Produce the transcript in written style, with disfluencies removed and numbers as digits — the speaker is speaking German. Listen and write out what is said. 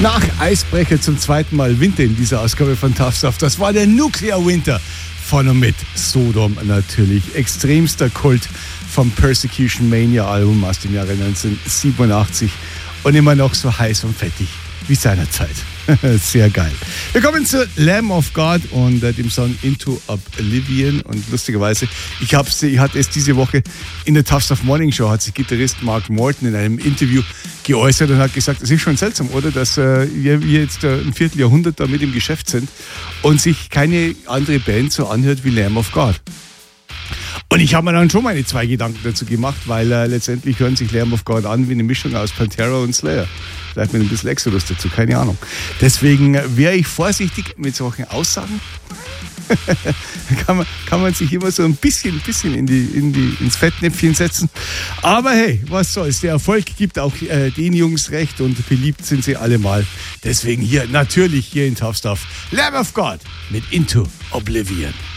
Nach Eisbrecher zum zweiten Mal Winter in dieser Ausgabe von Tough Stuff. Das war der Nuclear Winter von und mit Sodom natürlich. Extremster Kult vom Persecution Mania Album aus dem Jahre 1987 und immer noch so heiß und fettig wie seinerzeit. Sehr geil. Wir kommen zu Lamb of God und dem Song Into Oblivion. Und lustigerweise, ich hatte es diese Woche in der Tough Stuff Morning Show, hat sich Gitarrist Mark Morton in einem Interview geäußert und hat gesagt, es ist schon seltsam, oder, dass wir jetzt ein Vierteljahrhundert da mit im Geschäft sind und sich keine andere Band so anhört wie Lamb of God. Und ich habe mir dann schon meine zwei Gedanken dazu gemacht, weil letztendlich hören sich Lamb of God an wie eine Mischung aus Pantera und Slayer. Vielleicht mit ein bisschen Exodus dazu, keine Ahnung. Deswegen wäre ich vorsichtig mit solchen Aussagen. kann man sich immer so ein bisschen ins Fettnäpfchen setzen. Aber hey, was soll's. Der Erfolg gibt auch den Jungs recht und beliebt sind sie allemal. Deswegen hier natürlich hier in Tough Stuff Lamb of God mit Into Oblivion.